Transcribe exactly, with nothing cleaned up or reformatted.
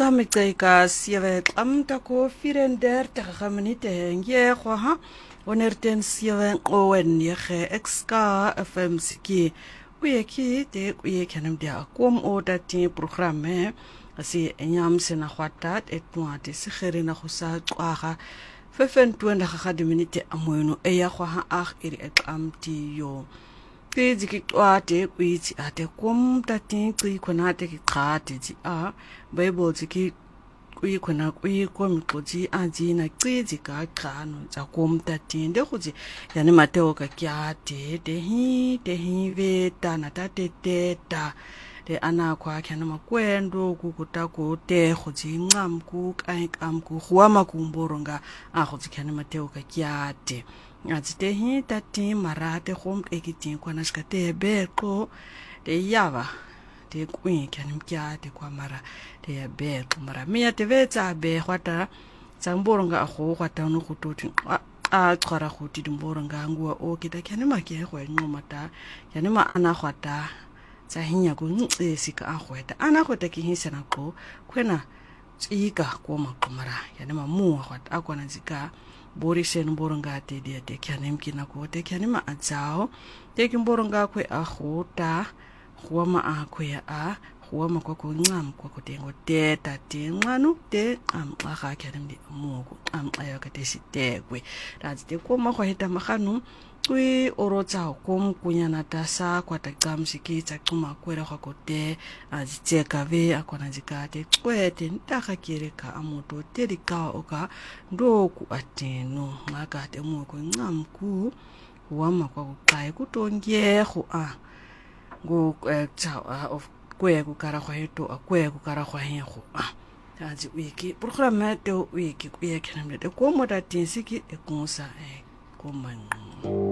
Tsamiceka sieve amta ko firender ta minute ye ha onerten sieve owen ye exka fm siki uye ki te uye kanam dia kom o dati programme asi enyam sena khwatat etwa te sigere na khusa twaga vyfentwintig ga minute amoeno eya ha ag iri examti yo ke diki twate kwitsi ate kom dati tsi khona te ki qate ti a bible diki kwi khona kwi kom qoti aji na tsi ka qano tsa kom dati nde khutsi yani mateo ka kyate te hi te hi ve ta na ta te te ta de ana kwa kana makwendo kukuta ko te khutsi ngam ku kai kam ku khwa makumboronga a khutsi kana mateo ka kyate Ati te hi tati marate khom ekitin kwa nashka te beko te yava te kuin kyanim kya te kwa mara te ya beko mara miya te veta be khwata tsamboronga akho khwata no khutoti a tsara khuti dimboronga ngwa o kita kyanima ke khwa ngomata kyanima ana khwata tsa hinya ku ntsika a khweta ana khweta ki hisana ko khwena tsika ko makumara kyanima mu khwata akona zika Borisen boronga te dia te kyanem kina ko te kyanema adzao te kimboronga kwe a khota khwama a kwe a khwama kwa ko ngam kwa ko te ngote ta te nganu te am akha kyanem di amugo am aya ka te sitekwe ta te ko ma kwa heta makhanu kwi orotsa kom kunyana ta sa kwa ta gam sikitsa kuma kwera kwa ko te azitseka ve akona zikate kwete ntaka kireka amoto te dika oka ndoku ateno ngakate mu ko ngamku wama kwa kuqai kutonge khu a go tsa of kwe ku kara khwa heto akwe ku kara khwa he khu a tazi wiki programme to wiki kwe kanamde ko moda tinsiki e kunsa e ko mangu